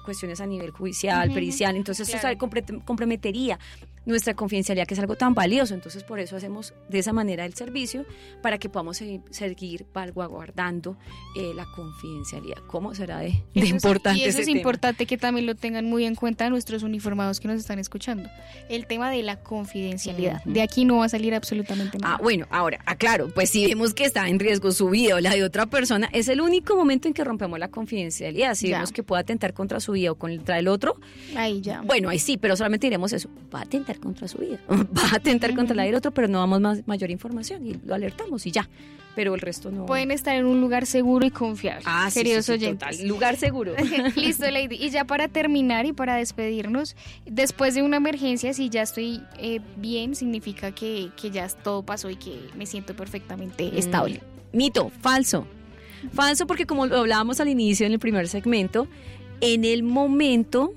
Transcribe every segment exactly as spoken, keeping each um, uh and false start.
cuestiones a nivel judicial, uh-huh. pericial, entonces claro. eso compre- comprometería nuestra confidencialidad, que es algo tan valioso. Entonces por eso hacemos de esa manera el servicio, para que podamos seguir, seguir salvaguardando eh, la confidencialidad. ¿Cómo será de, de eso importante es, y eso ese es tema? importante que también lo tengan muy en cuenta nuestros uniformados que nos están escuchando, el tema de la confidencialidad. Uh-huh. De aquí no va a salir absolutamente nada. Ah, bueno, ahora, aclaro, pues si vemos que está en riesgo su vida o la de otra persona, es el único momento en que rompemos la confidencialidad. Si ya. vemos que puede atentar contra su vida o contra el otro, ahí ya. Bueno, ahí sí, pero solamente diremos eso, va a atentar contra su vida, va a atentar uh-huh. contra la del otro, pero no damos más, mayor información y lo alertamos y ya, pero el resto no. Pueden estar en un lugar seguro y confiable, ah, queridos sí, sí, sí, oyentes. Total, lugar seguro. Listo, Lady. Y ya para terminar y para despedirnos, después de una emergencia, si ya estoy eh, bien, significa que, que ya todo pasó y que me siento perfectamente mm. estable. Mito, falso. Falso, porque como lo hablábamos al inicio en el primer segmento, en el momento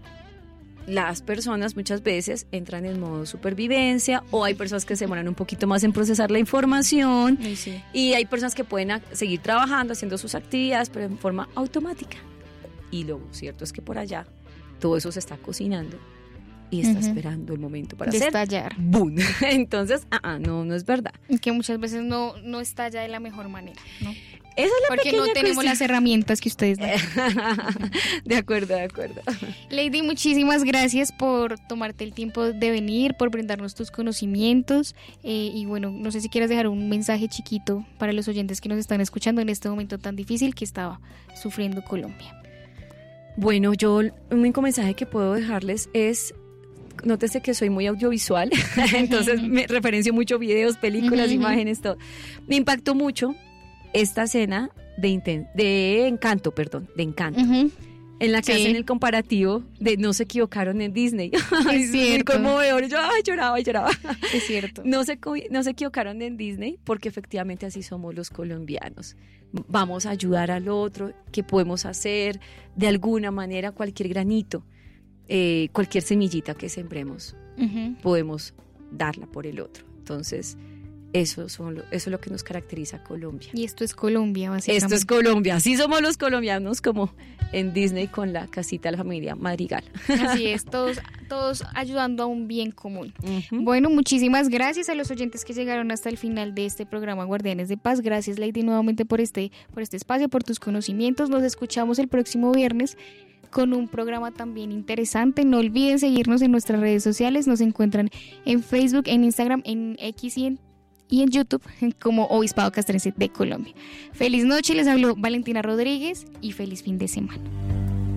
las personas muchas veces entran en modo supervivencia, o hay personas que se demoran un poquito más en procesar la información, sí, sí. y hay personas que pueden a- seguir trabajando, haciendo sus actividades, pero en forma automática. Y lo cierto es que por allá todo eso se está cocinando y está uh-huh. esperando el momento para de hacer estallar. ¡Boom! Entonces, uh-uh, no, no es verdad. Que muchas veces no, no estalla de la mejor manera, ¿no? Esa es la Porque no tenemos cuestión. las herramientas que ustedes dan. De acuerdo, de acuerdo. Lady, muchísimas gracias por tomarte el tiempo de venir, por brindarnos tus conocimientos. Eh, y bueno, no sé si quieres dejar un mensaje chiquito para los oyentes que nos están escuchando en este momento tan difícil que estaba sufriendo Colombia. Bueno, yo el único mensaje que puedo dejarles es: nótese que soy muy audiovisual, entonces me referencio mucho videos, películas, uh-huh. imágenes, todo. Me impactó mucho esta escena de, inten- de encanto, perdón, de encanto, uh-huh. en la que sí. hacen el comparativo de no se equivocaron en Disney. Ay, es cierto. Muy conmovedor, yo ay, lloraba y lloraba. Es cierto. No se, no se equivocaron en Disney, porque efectivamente así somos los colombianos. Vamos a ayudar al otro, ¿qué podemos hacer? De alguna manera, cualquier granito, eh, cualquier semillita que sembremos, uh-huh. podemos darla por el otro. Entonces, Eso, son lo, eso es lo que nos caracteriza a Colombia. Y esto es Colombia, básicamente. Esto es Colombia, así somos los colombianos, como en Disney con la casita de la familia Madrigal. Así es, todos, todos ayudando a un bien común. Uh-huh. Bueno, muchísimas gracias a los oyentes que llegaron hasta el final de este programa Guardianes de Paz. Gracias, Lady, nuevamente por este, por este espacio, por tus conocimientos. Nos escuchamos el próximo viernes con un programa también interesante. No olviden seguirnos en nuestras redes sociales. Nos encuentran en Facebook, en Instagram, en X y en y en YouTube como Obispado Castrense de Colombia. Feliz noche, les habló Valentina Rodríguez y feliz fin de semana.